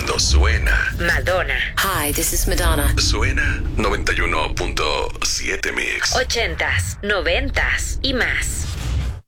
cuando suena Madonna. Hi, this is Madonna. Suena 91.7 Mix. 80s, 90s y más.